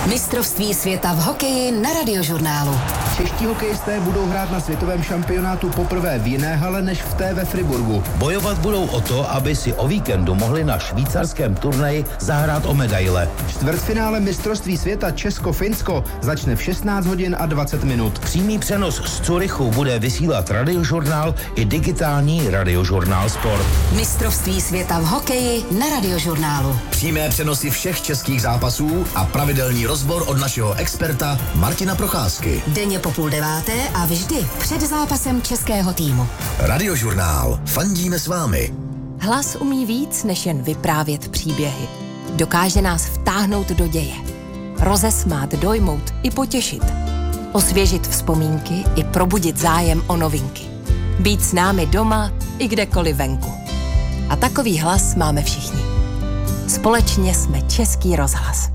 Mistrovství světa v hokeji na Radiožurnálu. Čeští hokejisté budou hrát na světovém šampionátu poprvé v jiné hale než v té ve Friburgu. Bojovat budou o to, aby si o víkendu mohli na švýcarském turnaji zahrát o medaile. Čtvrtfinále mistrovství světa Česko-Finsko začne v 16 hodin a 20 minut. Přímý přenos z Curychu bude vysílat Radiožurnál i digitální Radiožurnál Sport. Mistrovství světa v hokeji na Radiožurnálu. Přímé přenosy všech českých zápasů a pravidelný rozbor od našeho experta Martina Procházky. Denně po 8:30 a vždy před zápasem českého týmu. Radiožurnál. Fandíme s vámi. Hlas umí víc, než jen vyprávět příběhy. Dokáže nás vtáhnout do děje. Rozesmát, dojmout i potěšit. Osvěžit vzpomínky i probudit zájem o novinky. Být s námi doma i kdekoliv venku. A takový hlas máme všichni. Společně jsme Český rozhlas.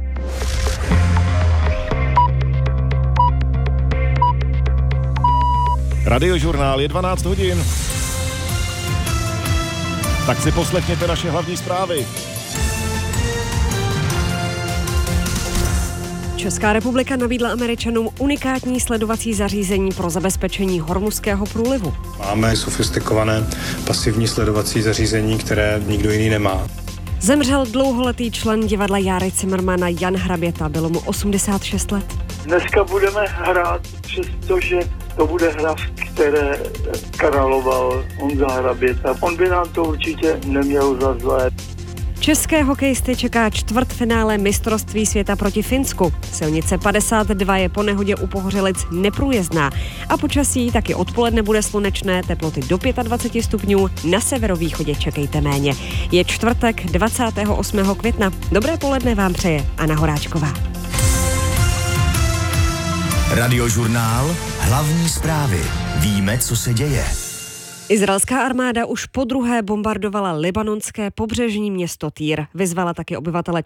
Radiožurnál je 12 hodin. Tak si poslechněte naše hlavní zprávy. Česká republika nabídla Američanům unikátní sledovací zařízení pro zabezpečení Hormuzského průlivu. Máme sofistikované pasivní sledovací zařízení, které nikdo jiný nemá. Zemřel dlouholetý člen divadla Járy Cimrmana Jan Hraběta, bylo mu 86 let. Dneska budeme hrát, přestože to bude hra, v které královal Honza Hraběta. On by nám to určitě neměl za zlé. České hokejisty čeká čtvrtfinále mistrovství světa proti Finsku. Silnice 52 je po nehodě u Pohořelic neprůjezdná a počasí taky odpoledne bude slunečné, teploty do 25 stupňů, na severovýchodě čekejte méně. Je čtvrtek 28. května. Dobré poledne vám přeje Anna Horáčková. Radiožurnál. Hlavní zprávy. Víme, co se děje. Izraelská armáda už podruhé bombardovala libanonské pobřežní město Týr. Vyzvala taky obyvatele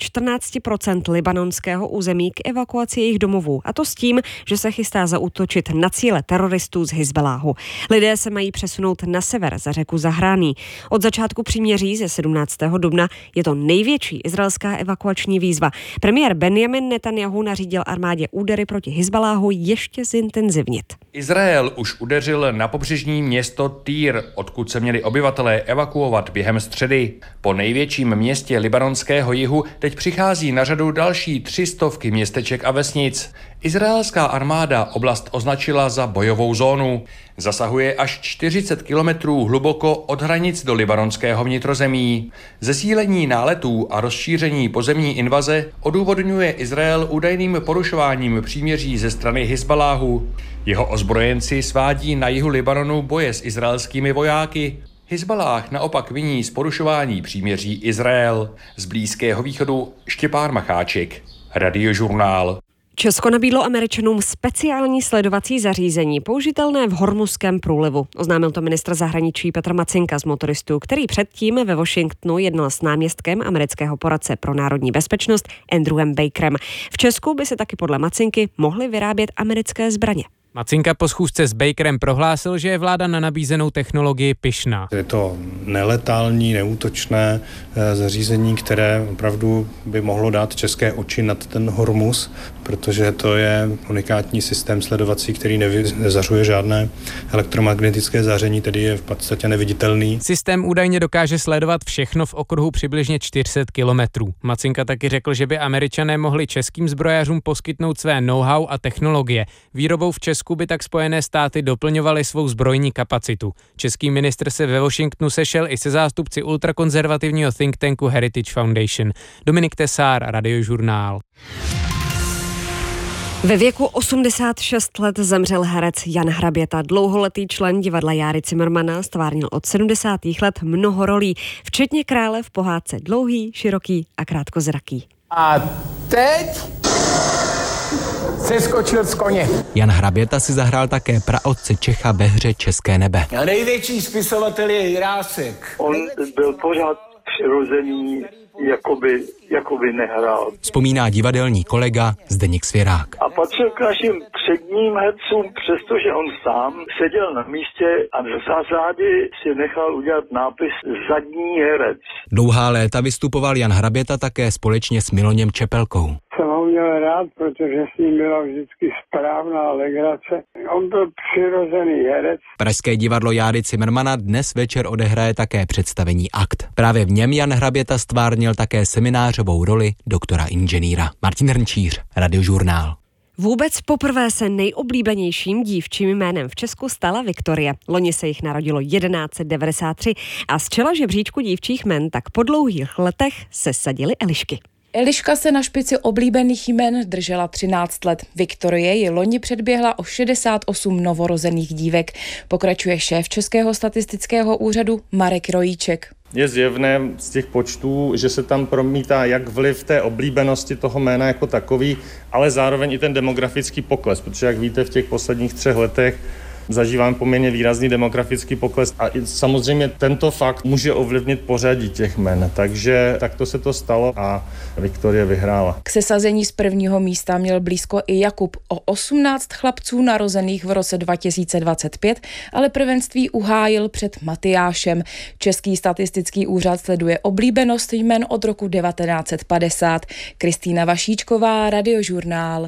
14% libanonského území k evakuaci jejich domovů. A to s tím, že se chystá zaútočit na cíle teroristů z Hizbaláhu. Lidé se mají přesunout na sever za řeku Zahrání. Od začátku příměří ze 17. dubna je to největší izraelská evakuační výzva. Premiér Benjamin Netanjahu nařídil armádě údery proti Hizbaláhu ještě zintenzivnit. Izrael už udeřil na pobřežní město Týr, odkud se měli obyvatelé evakuovat během středy. Po největším městě libanonského jihu teď přichází na řadu další 300 městeček a vesnic. Izraelská armáda oblast označila za bojovou zónu. Zasahuje až 40 kilometrů hluboko od hranic do libanonského vnitrozemí. Zesílení náletů a rozšíření pozemní invaze odůvodňuje Izrael údajným porušováním příměří ze strany Hizbaláhu. Jeho ozbrojenci svádí na jihu Libanonu boje s izraelskými vojáky. Hizballáh naopak viní z porušování příměří Izrael. Z Blízkého východu Štěpán Macháček, Radiožurnál. Česko nabídlo Američanům speciální sledovací zařízení použitelné v Hormuzském průlivu. Oznámil to ministr zahraničí Petr Macinka z Motoristů, který předtím ve Washingtonu jednal s náměstkem amerického poradce pro národní bezpečnost Andrewem Bakerem. V Česku by se taky podle Macinky mohly vyrábět americké zbraně. Macinka po schůzce s Bakerem prohlásil, že je vláda na nabízenou technologii pyšná. Je to neletální, neútočné zařízení, které opravdu by mohlo dát české oči nad ten Hormuz, protože to je unikátní systém sledovací, který nezařuje žádné elektromagnetické záření, tedy je v podstatě neviditelný. Systém údajně dokáže sledovat všechno v okruhu přibližně 400 kilometrů. Macinka taky řekl, že by Američané mohli českým zbrojařům poskytnout své know-how a technologie. Výrobou v Česku by tak Spojené státy doplňovaly svou zbrojní kapacitu. Český ministr se ve Washingtonu sešel i se zástupci ultrakonzervativního think tanku Heritage Foundation. Dominik Tesár, Radiožurnál. Ve věku 86 let zemřel herec Jan Hraběta, dlouholetý člen divadla Járy Cimrmana, stvárnil od 70. let mnoho rolí, včetně krále v pohádce Dlouhý, široký a krátkozraký. A teď se skočil z koně. Jan Hraběta si zahrál také praotce Čecha ve hře České nebe. A největší spisovatel je Jirásek. On byl pořád přirozený, jakoby nehrál. Vzpomíná divadelní kolega Zdeněk Svěrák. A patřil k našim předním hercům, přestože on sám seděl na místě a v zásadě si nechal udělat nápis zadní herec. Dlouhá léta vystupoval Jan Hraběta také společně s Miloněm Čepelkou. Jsem ho měl měl rád, protože s ním byla vždycky správná legrace. On byl přirozený herec. Pražské divadlo Járy Cimrmana dnes večer odehraje také představení Akt. Právě v něm Jan Hraběta stvárnil také seminářovou roli doktora inženýra. Martin Hrnčíř, Radiožurnál. Vůbec poprvé se nejoblíbenějším dívčím jménem v Česku stala Viktorie. Loni se jich narodilo 1193 a z čela žebříčku dívčích jmen tak po dlouhých letech se sadily Elišky. Eliška se na špici oblíbených jmen držela 13 let. Viktorie ji loni předběhla o 68 novorozených dívek. Pokračuje šéf Českého statistického úřadu Marek Rojíček. Je zjevné z těch počtů, že se tam promítá jak vliv té oblíbenosti toho jména jako takový, ale zároveň i ten demografický pokles, protože jak víte, v těch posledních 3 letech zažíváme poměrně výrazný demografický pokles a samozřejmě tento fakt může ovlivnit pořadí těch jmen, takže takto se to stalo a Viktorie vyhrála. K sesazení z prvního místa měl blízko i Jakub o 18 chlapců narozených v roce 2025, ale prvenství uhájil před Matyášem. Český statistický úřad sleduje oblíbenost jmen od roku 1950. Kristýna Vašíčková, Radiožurnál.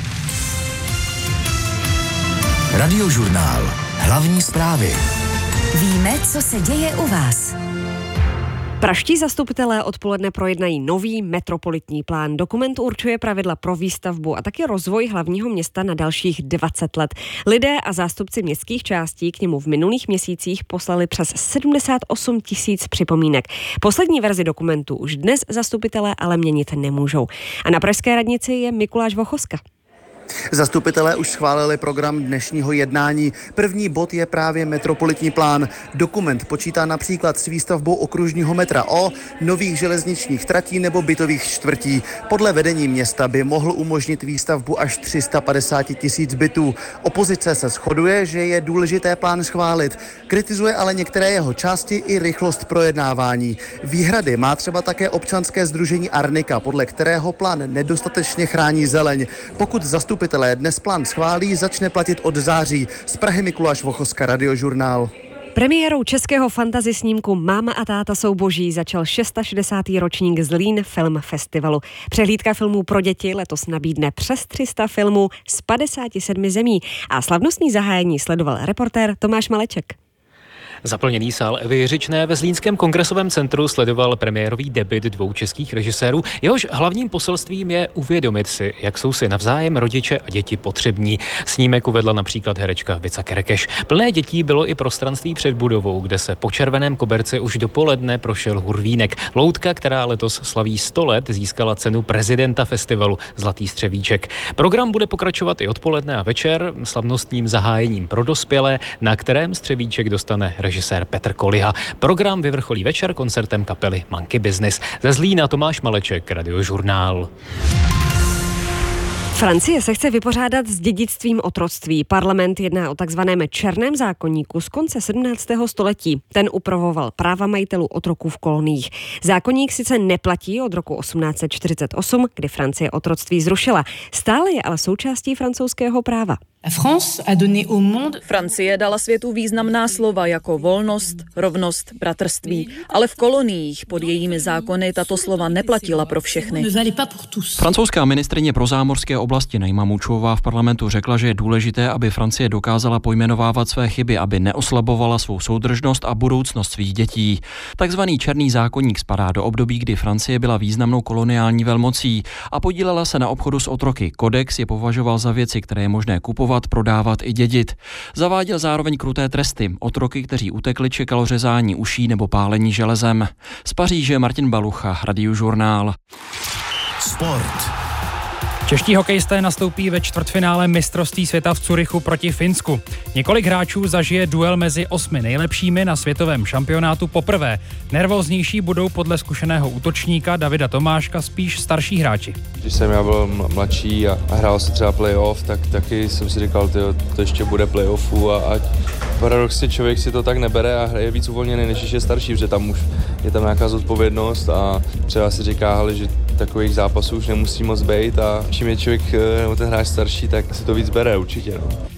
Radiožurnál. Hlavní zprávy. Víme, co se děje u vás. Pražští zastupitelé odpoledne projednají nový metropolitní plán. Dokument určuje pravidla pro výstavbu a taky rozvoj hlavního města na dalších 20 let. Lidé a zástupci městských částí k němu v minulých měsících poslali přes 78 000 připomínek. Poslední verzi dokumentu už dnes zastupitelé ale měnit nemůžou. A na pražské radnici je Mikuláš Vochoska. Zastupitelé už schválili program dnešního jednání. První bod je právě metropolitní plán. Dokument počítá například s výstavbou okružního metra O, nových železničních tratí nebo bytových čtvrtí. Podle vedení města by mohl umožnit výstavbu až 350 000 bytů. Opozice se shoduje, že je důležité plán schválit. Kritizuje ale některé jeho části i rychlost projednávání. Výhrady má třeba také občanské sdružení Arnika, podle kterého plán nedostatečně chrání zeleň. Pokud zastupitelé dnes plán schválí, začne platit od září. Z Prahy Mikuláš Vochoska, Radiožurnál. Premiérou českého fantasy snímku Máma a táta jsou boží začal 660. ročník Zlín Film Festivalu. Přehlídka filmů pro děti letos nabídne přes 300 filmů z 57 zemí a slavnostní zahájení sledoval reportér Tomáš Maleček. Zaplněný sál Evy Jiřičné ve Zlínském kongresovém centru sledoval premiérový debut 2 českých režisérů. Jehož hlavním poselstvím je uvědomit si, jak jsou si navzájem rodiče a děti potřební. Snímek uvedla například herečka Vica Kerekeš. Plné dětí bylo i prostranství před budovou, kde se po červeném koberci už dopoledne prošel hurvínek. Loutka, která letos slaví 100 let, získala cenu prezidenta festivalu Zlatý střevíček. Program bude pokračovat i odpoledne a večer slavnostním zahájením pro dospělé, na kterém střevíček dostane režisér Petr Koliha. Program vyvrcholí večer koncertem kapely Monkey Business. Ze Zlína Tomáš Maleček, Radiožurnál. Francie se chce vypořádat s dědictvím otroctví. Parlament jedná o takzvaném černém zákoníku z konce 17. století. Ten upravoval práva majitelů otroků v koloniích. Zákoník sice neplatí od roku 1848, kdy Francie otroctví zrušila. Stále je ale součástí francouzského práva. Francie dala světu významná slova jako volnost, rovnost, bratrství, ale v koloniích pod jejími zákony tato slova neplatila pro všechny. Francouzská ministryně pro zámořské oblasti Naima Mučová v parlamentu řekla, že je důležité, aby Francie dokázala pojmenovávat své chyby, aby neoslabovala svou soudržnost a budoucnost svých dětí. Takzvaný černý zákoník spadá do období, kdy Francie byla významnou koloniální velmocí a podílela se na obchodu s otroky. Kodex je považoval za věci, které je možné kupovat, prodávat i dědit. Zaváděl zároveň kruté tresty. Otroky, kteří utekli, čekalo řezání uší nebo pálení železem. Z Paříže Martin Balucha, Radiožurnál. Sport. Čeští hokejisté nastoupí ve čtvrtfinále mistrovství světa v Curychu proti Finsku. Několik hráčů zažije duel mezi 8 nejlepšími na světovém šampionátu poprvé. Nervóznější budou podle zkušeného útočníka Davida Tomáška spíš starší hráči. Když jsem já byl mladší a hrál se třeba playoff, tak taky jsem si říkal, to ještě bude playoffu a paradoxně člověk si to tak nebere a hraje víc uvolněný, než je starší, protože tam už je tam nějaká zodpovědnost a třeba si říká, že takových zápasů už nemusí moc být a čím je člověk nebo ten hráč starší, tak si to víc bere určitě. No.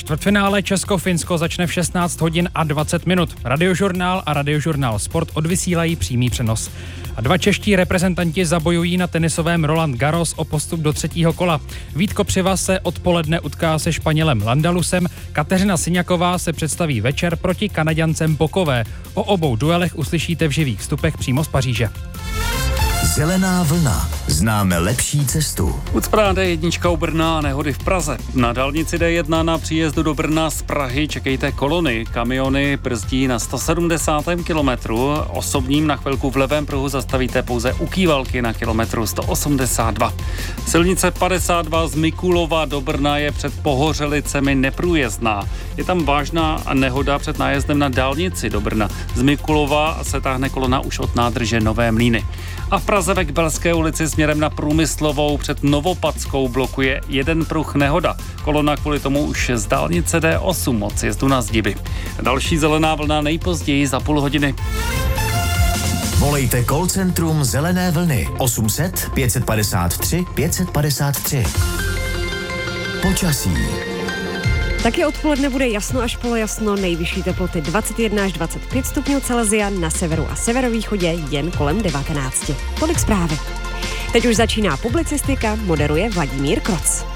Čtvrtfinále Česko-Finsko začne v 16 hodin a 20 minut. Radiožurnál a Radiožurnál Sport odvysílají přímý přenos. A dva čeští reprezentanti zabojují na tenisovém Roland Garros o postup do třetího kola. Vít Kopřiva se odpoledne utká se Španělem Landalusem, Kateřina Syňaková se představí večer proti Kanaďancem Bokové. O obou duelech uslyšíte v živých vstupech přímo z Paříže. Zelená vlna. Známe lepší cestu. Ucpaná D1 u Brna a nehody v Praze. Na dálnici D1 na příjezdu do Brna z Prahy čekejte kolony. Kamiony brzdí na 170. kilometru. Osobním na chvilku v levém pruhu zastavíte pouze u Kývalky na kilometru 182. Silnice 52 z Mikulova do Brna je před Pohořelicemi neprůjezdná. Je tam vážná nehoda před nájezdem na dálnici do Brna. Z Mikulova se táhne kolona už od nádrže Nové Mlýny. A v Praze ve Kbelské ulici směrem na Průmyslovou před Novopadskou blokuje jeden pruh nehoda. Kolona kvůli tomu už z dálnice D8 od sjezdu na Zdiby. Další zelená vlna nejpozději za půl hodiny. Volejte call centrum Zelené vlny 800 553 553. Počasí. Taky odpoledne bude jasno až polojasno, nejvyšší teploty 21 až 25 stupňů Celsia, na severu a severovýchodě jen kolem 19. Tolik zprávy. Teď už začíná publicistika, moderuje Vladimír Kroc.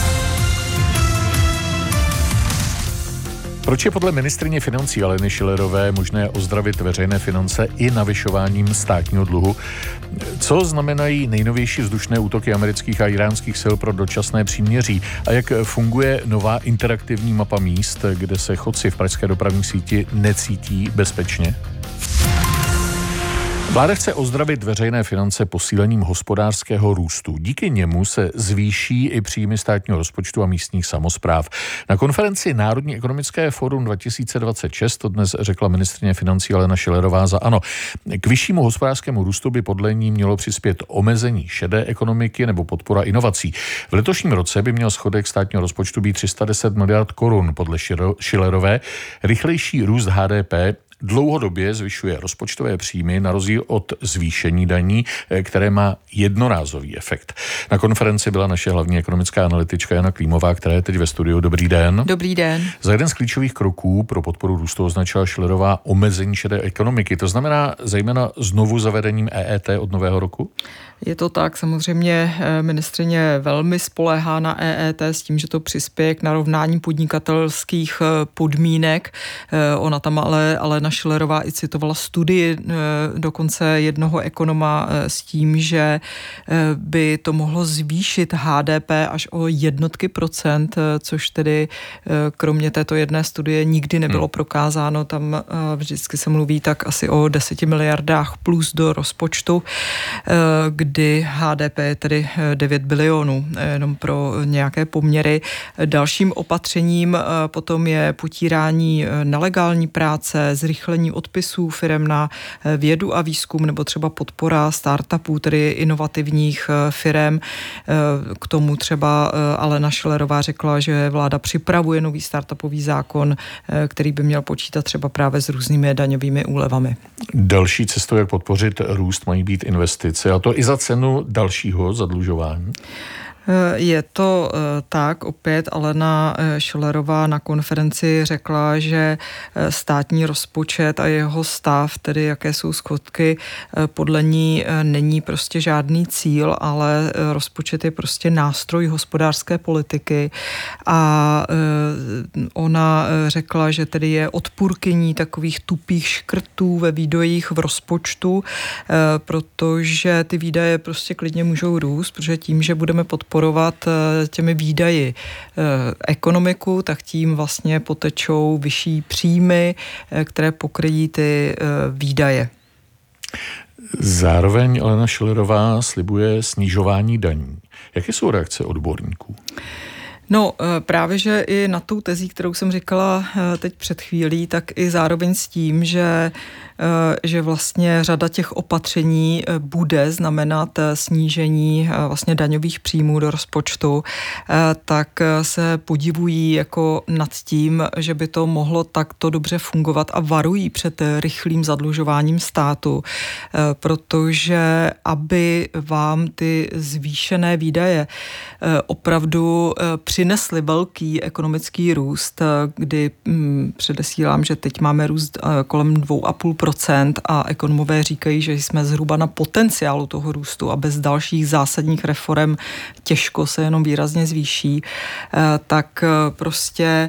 Proč je podle ministryně financí Aleny Schillerové možné ozdravit veřejné finance i navyšováním státního dluhu? Co znamenají nejnovější vzdušné útoky amerických a iránských sil pro dočasné příměří? A jak funguje nová interaktivní mapa míst, kde se chodci v pražské dopravní síti necítí bezpečně? Vláda chce ozdravit veřejné finance posílením hospodářského růstu. Díky němu se zvýší i příjmy státního rozpočtu a místních samospráv. Na konferenci Národní ekonomické fórum 2026 to dnes řekla ministryně financí Alena Schillerová za ANO. K vyššímu hospodářskému růstu by podle ní mělo přispět omezení šedé ekonomiky nebo podpora inovací. V letošním roce by měl schodek státního rozpočtu být 310 miliard korun. Podle Schillerové rychlejší růst HDP dlouhodobě zvyšuje rozpočtové příjmy na rozdíl od zvýšení daní, které má jednorázový efekt. Na konferenci byla naše hlavní ekonomická analytička Jana Klímová, která je teď ve studiu. Dobrý den. Dobrý den. Za jeden z klíčových kroků pro podporu růstu označila Schillerová omezení šedé ekonomiky. To znamená zejména znovu zavedením EET od nového roku? Je to tak, samozřejmě ministryně velmi spoléhá na EET s tím, že to přispěje k narovnání podnikatelských podmínek. Ona tam ale Alena Schillerová i citovala studii dokonce jednoho ekonoma s tím, že by to mohlo zvýšit HDP až o jednotky procent, což tedy kromě této jedné studie nikdy nebylo prokázáno. Tam vždycky se mluví tak asi o 10 miliardách plus do rozpočtu, kdy HDP je tedy 9 bilionů, jenom pro nějaké poměry. Dalším opatřením potom je potírání nelegální práce, zrychlení odpisů firem na vědu a výzkum nebo třeba podpora startupů, tedy inovativních firem. K tomu třeba Alena Schillerová řekla, že vláda připravuje nový startupový zákon, který by měl počítat třeba právě s různými daňovými úlevami. Další cestou, jak podpořit růst, mají být investice, a to i za cenu dalšího zadlužování. Je to tak, opět Alena Schillerová na konferenci řekla, že státní rozpočet a jeho stav, tedy jaké jsou schodky, podle ní není prostě žádný cíl, ale rozpočet je prostě nástroj hospodářské politiky a ona řekla, že tedy je odpůrkyní takových tupých škrtů ve výdajích v rozpočtu, protože ty výdaje prostě klidně můžou růst, protože tím, že budeme podporovat těmi výdaji ekonomiku, tak tím vlastně potečou vyšší příjmy, které pokryjí ty výdaje. Zároveň Alena Schillerová slibuje snižování daní. Jaké jsou reakce odborníků? No právě, že i na tou tezí, kterou jsem říkala teď před chvílí, tak i zároveň s tím, že vlastně řada těch opatření bude znamenat snížení vlastně daňových příjmů do rozpočtu, tak se podivují jako nad tím, že by to mohlo takto dobře fungovat a varují před rychlým zadlužováním státu, protože aby vám ty zvýšené výdaje opravdu přinesly velký ekonomický růst, kdy předesílám, že teď máme růst kolem 2,5% a ekonomové říkají, že jsme zhruba na potenciálu toho růstu a bez dalších zásadních reforem těžko se jenom výrazně zvýší, tak prostě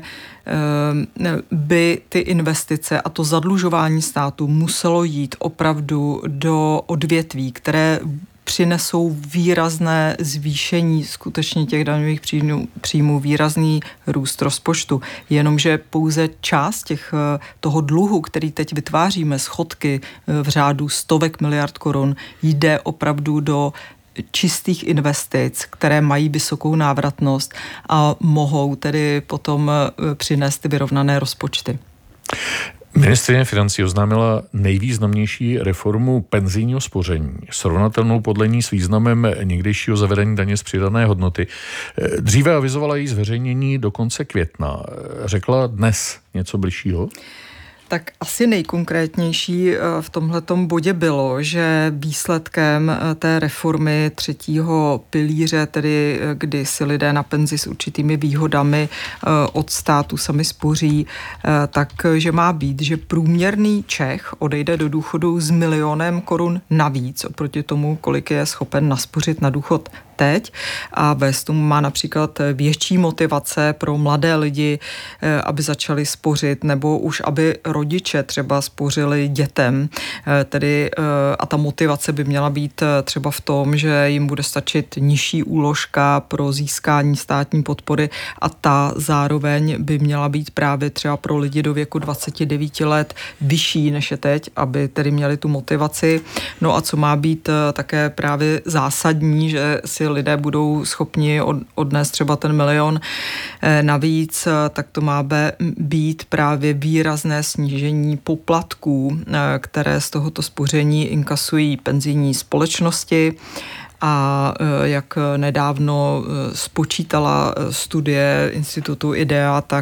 by ty investice a to zadlužování státu muselo jít opravdu do odvětví, které přinesou výrazné zvýšení skutečně těch daňových příjmů, výrazný růst rozpočtu. Jenomže pouze část toho dluhu, který teď vytváříme, schodky v řádu stovek miliard korun, jde opravdu do čistých investic, které mají vysokou návratnost a mohou tedy potom přinést vyrovnané rozpočty. Ministryně financí oznámila nejvýznamnější reformu penzijního spoření, srovnatelnou podle ní s významem někdejšího zavedení daně z přidané hodnoty. Dříve avizovala její zveřejnění do konce května. Řekla dnes něco bližšího? Tak asi nejkonkrétnější v tomhletom bodě bylo, že výsledkem té reformy třetího pilíře, tedy kdy si lidé na penzi s určitými výhodami od státu sami spoří, takže má být, že průměrný Čech odejde do důchodu s 1 000 000 korun navíc oproti tomu, kolik je schopen naspořit na důchod teď, a bez tomu má například větší motivace pro mladé lidi, aby začali spořit, nebo už aby rodiče třeba spořili dětem. Tedy a ta motivace by měla být třeba v tom, že jim bude stačit nižší úložka pro získání státní podpory a ta zároveň by měla být právě třeba pro lidi do věku 29 let vyšší než je teď, aby tedy měli tu motivaci. No a co má být také právě zásadní, že si lidé budou schopni odnést třeba ten 1 000 000 navíc, tak to má být právě výrazné snížení poplatků, které z tohoto spoření inkasují penzijní společnosti. A jak nedávno spočítala studie institutu IDEA, tak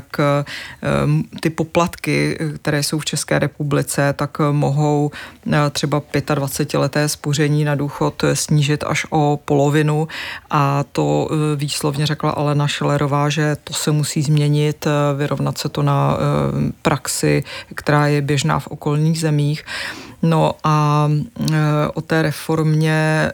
ty poplatky, které jsou v České republice, tak mohou třeba 25leté spoření na důchod snížit až o polovinu a to výslovně řekla Alena Schillerová, že to se musí změnit, vyrovnat se to na praxi, která je běžná v okolních zemích. No a o té reformě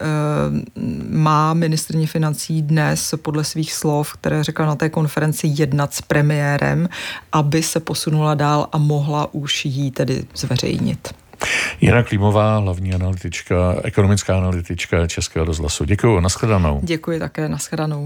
má ministryně financí dnes podle svých slov, které řekla na té konferenci, jednat s premiérem, aby se posunula dál a mohla už jí tedy zveřejnit. Jana Klímová, hlavní analytička, ekonomická analytička Českého rozhlasu. Děkuji, nashledanou. Děkuji také, nashledanou.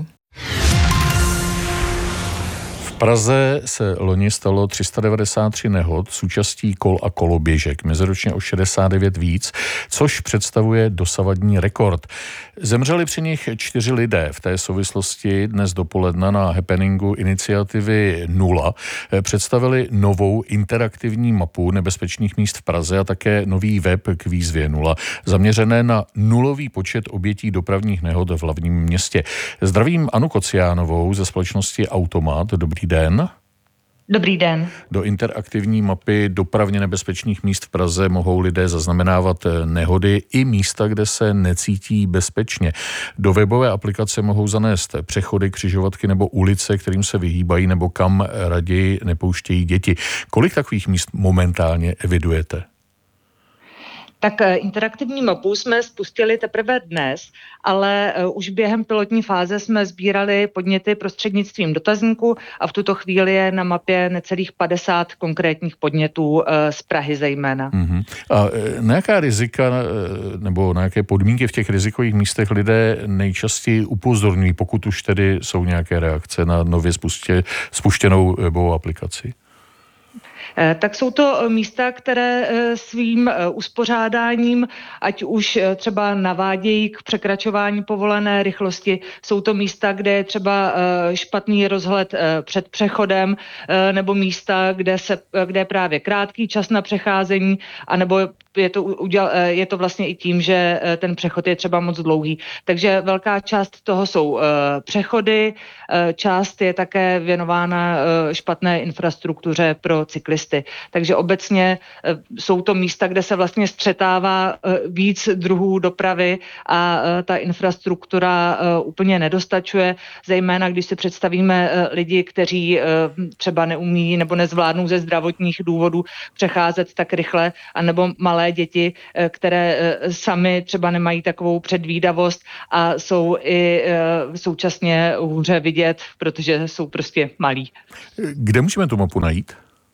V Praze se loni stalo 393 nehod s účastí kol a koloběžek, meziročně o 69 víc, což představuje dosavadní rekord. Zemřeli při nich 4 lidé. V té souvislosti dnes dopoledne na happeningu iniciativy 0 představili novou interaktivní mapu nebezpečných míst v Praze a také nový web k výzvě 0, zaměřené na nulový počet obětí dopravních nehod v hlavním městě. Zdravím Anu Kociánovou ze společnosti Automat. Dobrý den. Dobrý den. Do interaktivní mapy dopravně nebezpečných míst v Praze mohou lidé zaznamenávat nehody i místa, kde se necítí bezpečně. Do webové aplikace mohou zanést přechody, křižovatky nebo ulice, kterým se vyhýbají nebo kam raději nepouštějí děti. Kolik takových míst momentálně evidujete? Tak interaktivní mapu jsme spustili teprve dnes, ale už během pilotní fáze jsme sbírali podněty prostřednictvím dotazníku a v tuto chvíli je na mapě necelých 50 konkrétních podnětů z Prahy zejména. Uh-huh. A na jaká rizika nebo na jaké podmínky v těch rizikových místech lidé nejčastěji upozorňují, pokud už tedy jsou nějaké reakce na nově spuštěnou webovou aplikaci? Tak jsou to místa, které svým uspořádáním, ať už třeba navádějí k překračování povolené rychlosti, jsou to místa, kde je třeba špatný rozhled před přechodem, nebo místa, kde je právě krátký čas na přecházení, anebo je to vlastně i tím, že ten přechod je třeba moc dlouhý. Takže velká část toho jsou přechody, část je také věnována špatné infrastruktuře pro cyklisty. Takže obecně jsou to místa, kde se vlastně střetává víc druhů dopravy a ta infrastruktura úplně nedostačuje, zejména když si představíme lidi, kteří třeba neumí nebo nezvládnou ze zdravotních důvodů přecházet tak rychle, anebo malé děti, které sami třeba nemají takovou předvídavost a jsou i současně hůře vidět, protože jsou prostě malí. Kde můžeme tu mapu najít?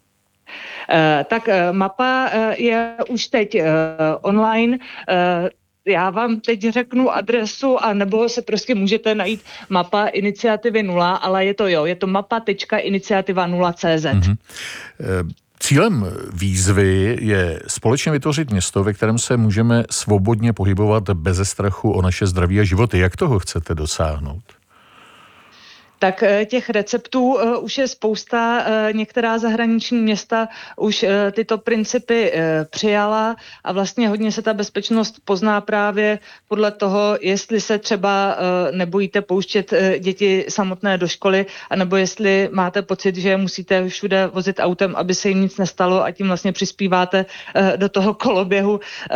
Tak mapa je už teď online. Já vám teď řeknu adresu, a nebo se prostě můžete najít mapa iniciativy 0, ale je to mapa.iniciativa0.cz. Mm-hmm. Cílem výzvy je společně vytvořit město, ve kterém se můžeme svobodně pohybovat beze strachu o naše zdraví a životy. Jak toho chcete dosáhnout? Tak těch receptů už je spousta. Některá zahraniční města už tyto principy přijala a vlastně hodně se ta bezpečnost pozná právě podle toho, jestli se třeba nebojíte pouštět děti samotné do školy, anebo jestli máte pocit, že musíte všude vozit autem, aby se jim nic nestalo, a tím vlastně přispíváte do toho koloběhu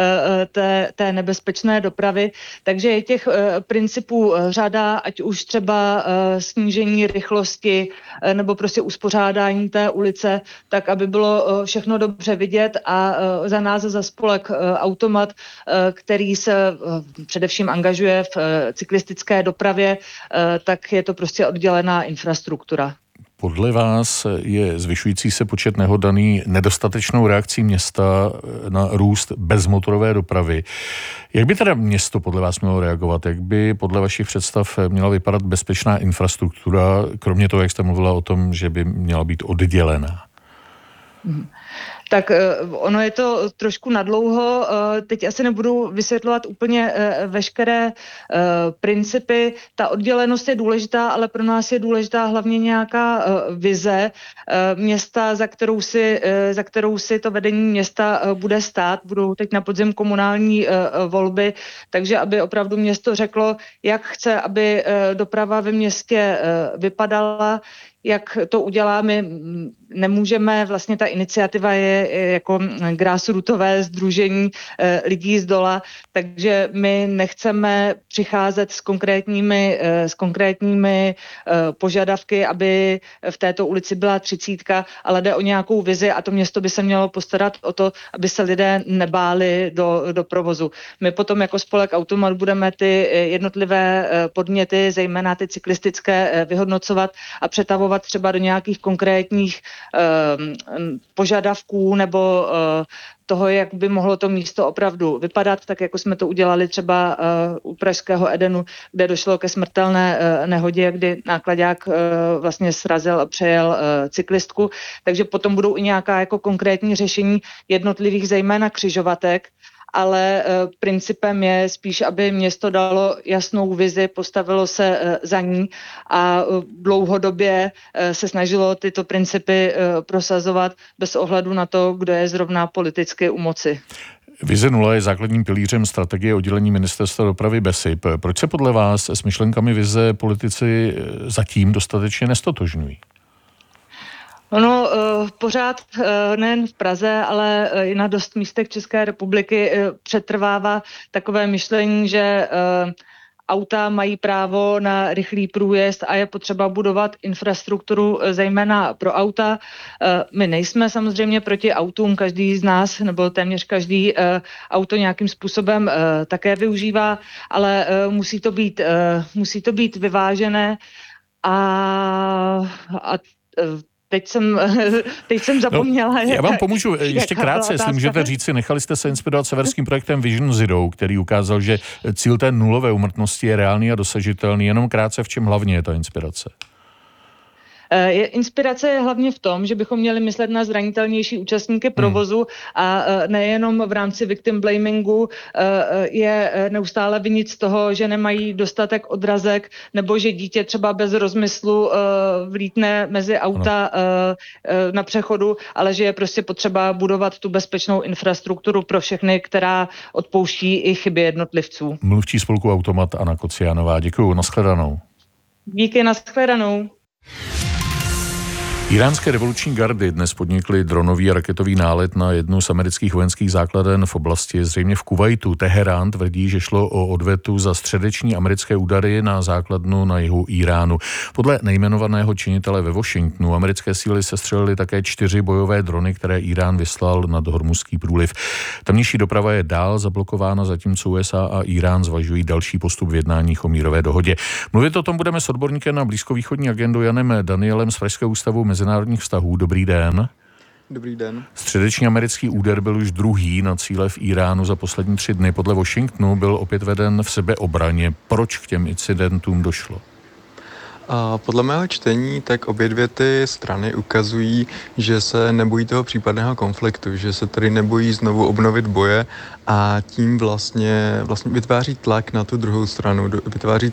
té nebezpečné dopravy. Takže je těch principů řada, ať už třeba snížení rychlosti nebo prostě uspořádání té ulice, tak aby bylo všechno dobře vidět, a za nás, za spolek Automat, který se především angažuje v cyklistické dopravě, tak je to prostě oddělená infrastruktura. Podle vás je zvyšující se počet nehod daný nedostatečnou reakcí města na růst bezmotorové dopravy. Jak by teda město podle vás mělo reagovat? Jak by podle vašich představ měla vypadat bezpečná infrastruktura, kromě toho, jak jste mluvila o tom, že by měla být oddělená? Tak ono je to trošku nadlouho. Teď asi nebudu vysvětlovat úplně veškeré principy. Ta oddělenost je důležitá, ale pro nás je důležitá hlavně nějaká vize města, za kterou si to vedení města bude stát. Budou teď na podzim komunální volby, takže aby opravdu město řeklo, jak chce, aby doprava ve městě vypadala, jak to uděláme. Nemůžeme, vlastně ta iniciativa je jako grassrootové sdružení lidí z dola, takže my nechceme přicházet s konkrétními požadavky, aby v této ulici byla 30, ale jde o nějakou vizi a to město by se mělo postarat o to, aby se lidé nebáli do provozu. My potom jako spolek Automat budeme ty jednotlivé podněty, zejména ty cyklistické, vyhodnocovat a přetavovat třeba do nějakých konkrétních požadavků nebo toho, jak by mohlo to místo opravdu vypadat, tak jako jsme to udělali třeba u pražského Edenu, kde došlo ke smrtelné nehodě, kdy náklaďák vlastně srazil a přejel cyklistku. Takže potom budou i nějaká jako konkrétní řešení jednotlivých, zejména křižovatek, ale principem je spíš, aby město dalo jasnou vizi, postavilo se za ní a dlouhodobě se snažilo tyto principy prosazovat bez ohledu na to, kdo je zrovna politicky u moci. Vize 0 je základním pilířem strategie oddělení ministerstva dopravy BESIP. Proč se podle vás s myšlenkami vize politici zatím dostatečně nestotožňují? Ono pořád nejen v Praze, ale i na dost místech České republiky přetrvává takové myšlení, že auta mají právo na rychlý průjezd a je potřeba budovat infrastrukturu zejména pro auta. My nejsme samozřejmě proti autům, každý z nás, nebo téměř každý auto nějakým způsobem také využívá, ale musí to být vyvážené a Teď jsem zapomněla. Já vám pomůžu ještě krátce, jestli můžete říci, nechali jste se inspirovat severským projektem Vision Zero, který ukázal, že cíl té nulové úmrtnosti je reálný a dosažitelný. Jenom krátce, v čem hlavně je ta inspirace? Inspirace je hlavně v tom, že bychom měli myslet na zranitelnější účastníky provozu a nejenom v rámci victim blamingu je neustále vinit z toho, že nemají dostatek odrazek nebo že dítě třeba bez rozmyslu vlítne mezi auta na přechodu, ale že je prostě potřeba budovat tu bezpečnou infrastrukturu pro všechny, která odpouští i chyby jednotlivců. Mluvčí spolku Automat Anna Kociánová, děkuju, nashledanou. Díky, nashledanou. Iránské revoluční gardy dnes podnikly dronový a raketový nálet na jednu z amerických vojenských základen v oblasti, zřejmě v Kuvajtu. Teherán tvrdí, že šlo o odvetu za středeční americké údery na základnu na jihu Iránu. Podle nejmenovaného činitele ve Washingtonu americké síly sestřelily také 4 bojové drony, které Irán vyslal nad Hormuzský průliv. Tamnější doprava je dál zablokována, zatímco USA a Irán zvažují další postup v jednáních o mírové dohodě. Mluvit o tom budeme s odborníkem na blízkovýchodní agendu Janem Danielem z Pražského ústavu mezinárodních vztahů. Dobrý den. Dobrý den. Středeční americký úder byl už druhý na cíle v Iránu za poslední 3 dny. Podle Washingtonu byl opět veden v sebeobraně. Proč k těm incidentům došlo? A podle mého čtení, tak obě dvě ty strany ukazují, že se nebojí toho případného konfliktu, že se tady nebojí znovu obnovit boje a tím vlastně vytváří tlak na tu druhou stranu, vytváří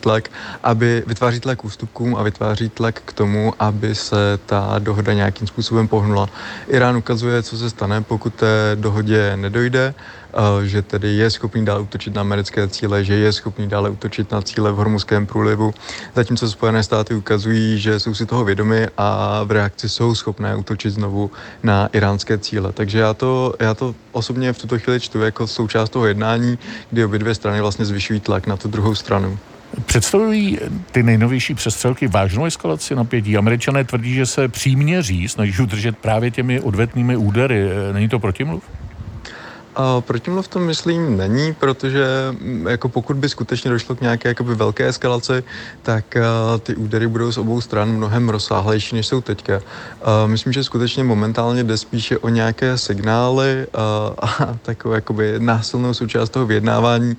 tlak ústupkům a vytváří tlak k tomu, aby se ta dohoda nějakým způsobem pohnula. Irán ukazuje, co se stane, pokud té dohodě nedojde, že tedy je schopný dále útočit na americké cíle, že je schopný dále útočit na cíle v Hormuzském průlivu, zatímco Spojené státy ukazují, že jsou si toho vědomi a v reakci jsou schopné útočit znovu na iránské cíle. Takže já to osobně v tuto chvíli čtu jako součást toho jednání, kdy obě dvě strany vlastně zvyšují tlak na tu druhou stranu. Představují ty nejnovější přestřelky vážnou eskalaci napětí? Američané tvrdí, že se příměří snaží udržet právě těmi odvetnými údery. Není to protimluv? Protimluv to myslím není, protože jako pokud by skutečně došlo k nějaké jakoby velké eskalaci, tak ty údery budou z obou stran mnohem rozsáhlejší, než jsou teďka. Myslím, že skutečně momentálně jde spíše o nějaké signály a takovou jakoby násilnou součást toho vyjednávání,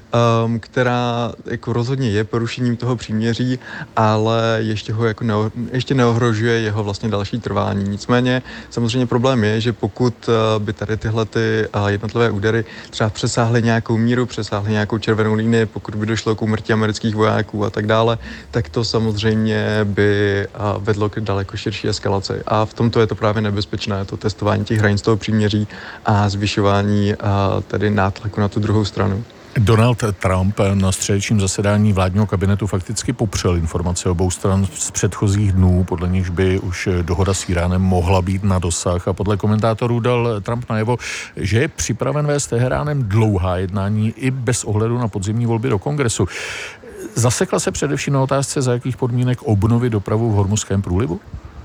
která jako rozhodně je porušením toho příměří, ale ještě neohrožuje jeho vlastně další trvání. Nicméně samozřejmě problém je, že pokud by tady tyhle ty jednotlivé údery třeba přesáhly nějakou míru, přesáhly nějakou červenou linii, pokud by došlo k úmrtí amerických vojáků a tak dále, tak to samozřejmě by vedlo k daleko širší eskalaci. A v tomto je to právě nebezpečné, to testování těch hranic toho příměří a zvyšování tedy nátlaku na tu druhou stranu. Donald Trump na středečním zasedání vládního kabinetu fakticky popřel informace obou stran z předchozích dnů, podle nichž by už dohoda s Iránem mohla být na dosah, a podle komentátorů dal Trump najevo, že je připraven vést s Teheránem dlouhá jednání i bez ohledu na podzimní volby do Kongresu. Zasekla se především na otázce, za jakých podmínek obnovit dopravu v Hormuzském průlivu?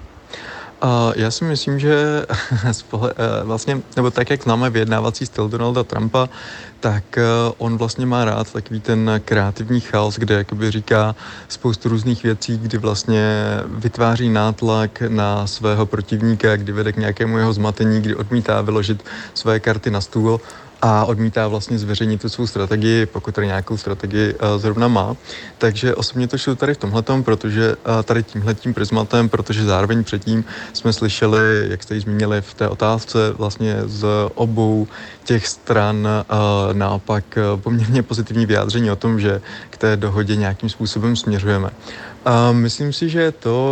Já si myslím, že vlastně, nebo tak, jak známe vyjednávací styl Donalda Trumpa, tak on vlastně má rád takový ten kreativní chaos, kde jakoby říká spoustu různých věcí, kdy vlastně vytváří nátlak na svého protivníka, kdy vede k nějakému jeho zmatení, kdy odmítá vyložit své karty na stůl a odmítá vlastně zveřejnit tu svou strategii, pokud tady nějakou strategii zrovna má. Takže osobně to šlo tady v tomhletom, protože tady tímhletím prismatem, protože zároveň předtím jsme slyšeli, jak jste ji zmínili v té otázce, vlastně z obou těch stran naopak poměrně pozitivní vyjádření o tom, že k té dohodě nějakým způsobem směřujeme. Myslím si, že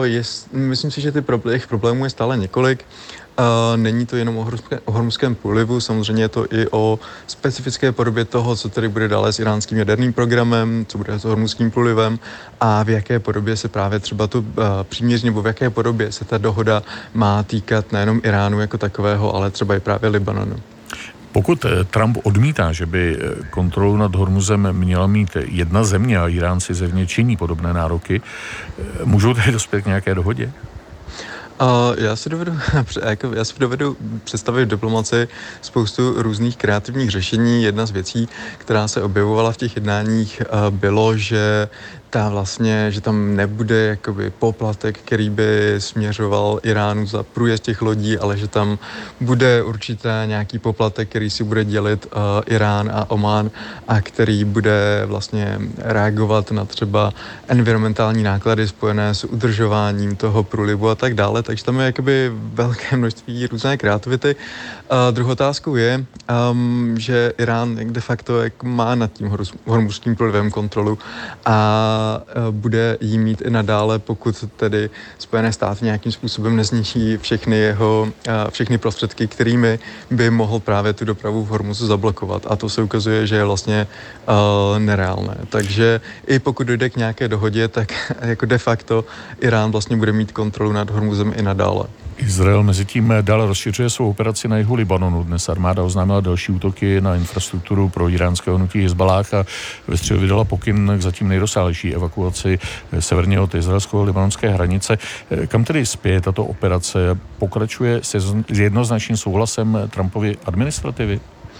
těch problémů je stále několik. Není to jenom o Hormuzském průlivu, samozřejmě je to i o specifické podobě toho, co tady bude dále s iránským jaderným programem, co bude s Hormuzským průlivem a v jaké podobě se právě třeba to příměří, nebo v jaké podobě se ta dohoda má týkat nejenom Iránu jako takového, ale třeba i právě Libanonu. Pokud Trump odmítá, že by kontrolu nad Hormuzem měla mít jedna země a Iránci zevně činí podobné nároky, můžou tedy dospět k nějaké dohodě? Já si dovedu představit v diplomaci spoustu různých kreativních řešení. Jedna z věcí, která se objevovala v těch jednáních, bylo, že že tam nebude jakoby poplatek, který by směřoval Iránu za průjezd těch lodí, ale že tam bude určitě nějaký poplatek, který si bude dělit Irán a Omán a který bude vlastně reagovat na třeba environmentální náklady spojené s udržováním toho průlivu a tak dále. Takže tam je jakoby velké množství různé kreativity. Druhou otázkou je, že Irán de facto má nad tím hormuzským průlivem kontrolu a bude jí mít i nadále, pokud tedy Spojené státy nějakým způsobem nezničí všechny prostředky, kterými by mohl právě tu dopravu v Hormuzu zablokovat. A to se ukazuje, že je vlastně nereálné. Takže i pokud dojde k nějaké dohodě, tak jako de facto Irán vlastně bude mít kontrolu nad Hormuzem i nadále. Izrael mezitím dále rozšiřuje svou operaci na jihu Libanonu. Dnes armáda oznámila další útoky na infrastrukturu pro iránského hnutí Hizballáh a ve středu vydala pokyn k zatím nejrozsáhlejší evakuaci severně od izraelsko-libanonské hranice. Kam tedy spěje tato operace? Pokračuje se s jednoznačným souhlasem Trumpovy administrativy?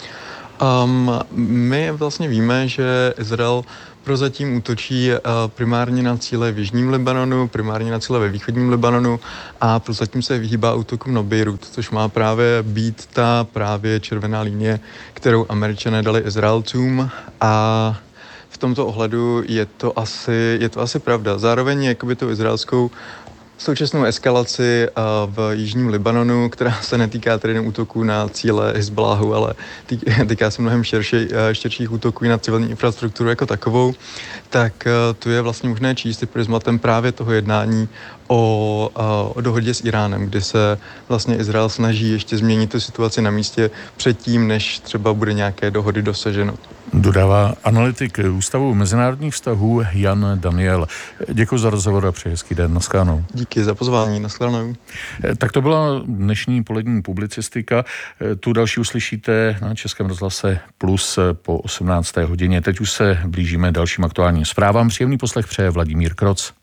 My vlastně víme, že Izrael prozatím útočí primárně na cíle v jižním Libanonu, primárně na cíle ve východním Libanonu a prozatím se vyhýbá útokům na Bejrút, což má právě být ta právě červená linie, kterou Američané dali Izraelcům a v tomto ohledu je to asi pravda. Zároveň jakoby tu izraelskou současnou eskalaci v jižním Libanonu, která se netýká tedy útoků na cíle Hizballáhu, ale týká se mnohem širších útoků na civilní infrastrukturu jako takovou, tak tu je vlastně možné číst prismatem právě toho jednání o dohodě s Iránem, kdy se vlastně Izrael snaží ještě změnit tu situaci na místě předtím, než třeba bude nějaké dohody dosaženo. Dodává analytik Ústavu mezinárodních vztahů Jan Daniel. Děkuji za rozhovor a přeji hezký den. Naschledanou. Díky za pozvání. Naschledanou. Tak to byla dnešní polední publicistika. Tu další uslyšíte na Českém rozhlase Plus po 18. hodině. Teď už se blížíme dalším aktuálním zprávám. Příjemný poslech přeje Vladimír Kroc.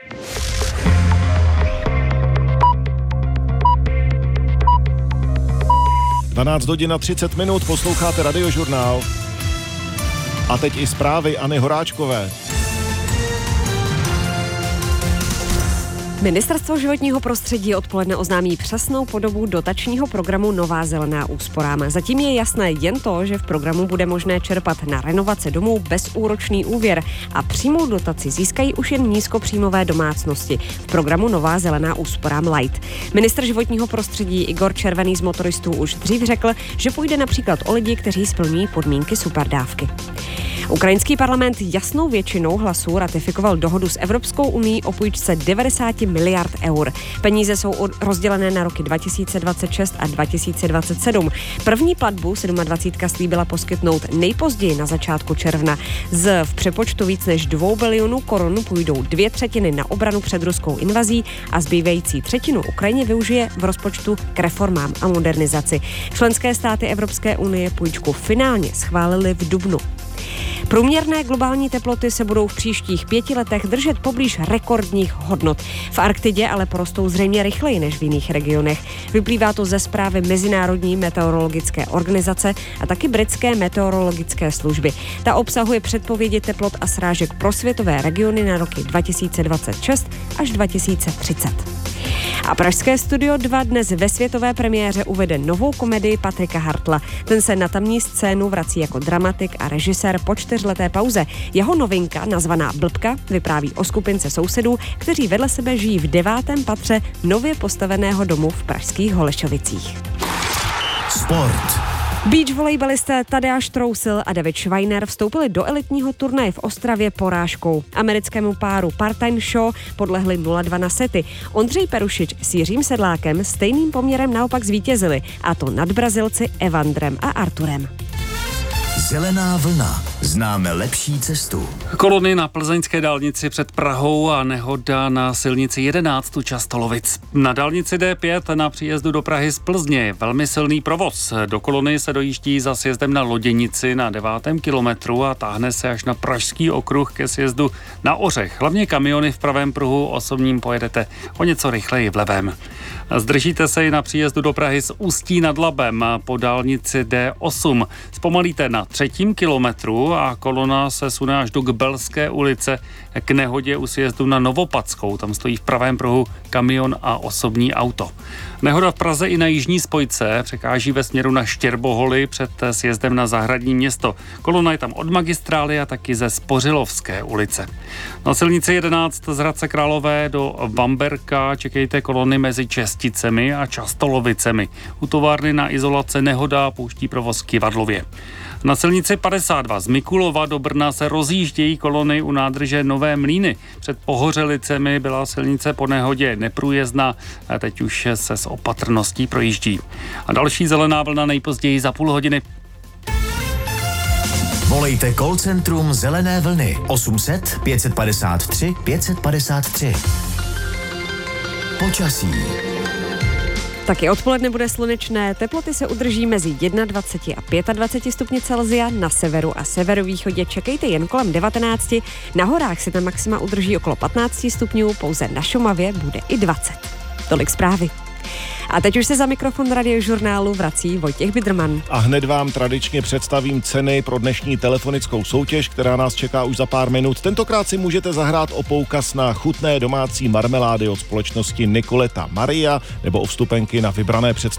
Dvanáct hodin a 30 minut, posloucháte Radiožurnál. A teď i zprávy Anny Horáčkové. Ministerstvo životního prostředí odpoledne oznámí přesnou podobu dotačního programu Nová zelená úsporám. Zatím je jasné jen to, že v programu bude možné čerpat na renovace domů bezúročný úvěr a přímou dotaci získají už jen nízkopříjmové domácnosti v programu Nová zelená úsporám Light. Ministr životního prostředí Igor Červený z Motoristů už dřív řekl, že půjde například o lidi, kteří splňují podmínky superdávky. Ukrajinský parlament jasnou většinou hlasů ratifikoval dohodu s Evropskou unií o půjčce 90 miliard eur. Peníze jsou rozdělené na roky 2026 a 2027. První platbu 27 slíbila poskytnout nejpozději na začátku června. V přepočtu víc než 2 bilionů korun půjdou 2/3 na obranu před ruskou invazí a zbývající třetinu Ukrajině využije v rozpočtu k reformám a modernizaci. Členské státy Evropské unie půjčku finálně schválily v dubnu. Průměrné globální teploty se budou v příštích 5 letech držet poblíž rekordních hodnot. V Arktidě ale porostou zřejmě rychleji než v jiných regionech. Vyplývá to ze zprávy Mezinárodní meteorologické organizace a taky britské meteorologické služby. Ta obsahuje předpovědi teplot a srážek pro světové regiony na roky 2026 až 2030. A pražské Studio 2 dnes ve světové premiéře uvede novou komedii Patrika Hartla. Ten se na tamní scénu vrací jako dramatik a režisér po 4leté pauze. Jeho novinka, nazvaná Blbka, vypráví o skupince sousedů, kteří vedle sebe žijí v 9. patře nově postaveného domu v pražských Holešovicích. Sport. Beach volejbalisté Tadeáš Trousil a David Schweiner vstoupili do elitního turnaje v Ostravě porážkou. Americkému páru Part-Time Show podlehli 0-2 na sety. Ondřej Perušič s Jiřím Sedlákem stejným poměrem naopak zvítězili, a to nad Brazilci Evandrem a Arturem. Zelená vlna. Známe lepší cestu. Kolony na plzeňské dálnici před Prahou a nehoda na silnici 11 u Častolovic. Na dálnici D5 na příjezdu do Prahy z Plzně je velmi silný provoz. Do kolony se dojíždí za sjezdem na Loděnici na 9. kilometru a táhne se až na Pražský okruh ke sjezdu na Ořech. Hlavně kamiony v pravém pruhu, osobním pojedete o něco rychleji v levém. Zdržíte se i na příjezdu do Prahy z Ústí nad Labem po dálnici D8. Zpomalíte na 3. kilometru a kolona se sune až do Gbelské ulice k nehodě u sjezdu na Novopadskou. Tam stojí v pravém pruhu kamion a osobní auto. Nehoda v Praze i na jižní spojce překáží ve směru na Štěrboholy před sjezdem na Zahradní Město. Kolona je tam od magistrály a taky ze Spořilovské ulice. Na silnici 11 z Hradce Králové do Bamberka čekejte kolony mezi Česticemi a Častolovicemi. U továrny na izolace nehoda pouští provoz k Kivadlově. Na silnici 52 z Mikulova do Brna se rozjíždějí kolony u nádrže Nové Mlýny. Před Pohořelicemi byla silnice po nehodě neprůjezdná a teď už se s opatrností projíždí. A další zelená vlna nejpozději za půl hodiny. Volejte call centrum Zelené vlny 800 553 553. Počasí. Taky odpoledne bude slunečné, teploty se udrží mezi 21 a 25 stupni Celsia, na severu a severovýchodě čekejte jen kolem 19, na horách se tam maxima udrží okolo 15 stupňů, pouze na Šumavě bude i 20. Tolik zprávy. A teď už se za mikrofon Radiožurnálu vrací Vojtěch Bidrman. A hned vám tradičně představím ceny pro dnešní telefonickou soutěž, která nás čeká už za pár minut. Tentokrát si můžete zahrát o poukaz na chutné domácí marmelády od společnosti Nicoleta Maria nebo o vstupenky na vybrané představení